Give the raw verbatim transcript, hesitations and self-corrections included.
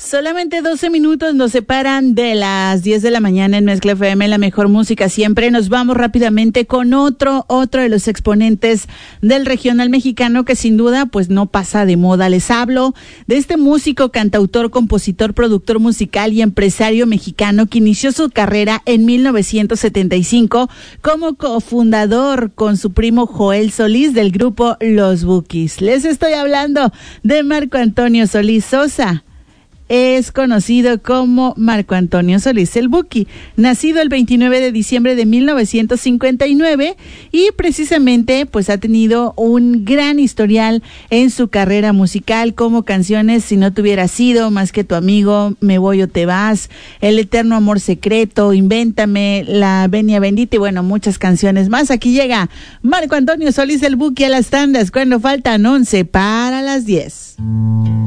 Solamente doce minutos nos separan de las diez de la mañana en Mezcla F M, la mejor música siempre. Nos vamos rápidamente con otro, otro de los exponentes del regional mexicano que sin duda pues no pasa de moda. Les hablo de este músico, cantautor, compositor, productor musical y empresario mexicano que inició su carrera en mil novecientos setenta y cinco como cofundador con su primo Joel Solís del grupo Los Bukis. Les estoy hablando de Marco Antonio Solís Sosa. Es conocido como Marco Antonio Solís el Buki, nacido el veintinueve de diciembre de mil novecientos cincuenta y nueve y precisamente pues ha tenido un gran historial en su carrera musical, como canciones Si no te hubiera sido, Más que tu amigo, Me voy o te vas, El eterno amor secreto, Invéntame, La venia bendita y bueno, muchas canciones más. Aquí llega Marco Antonio Solís el Buki a las tandas cuando faltan once para las diez.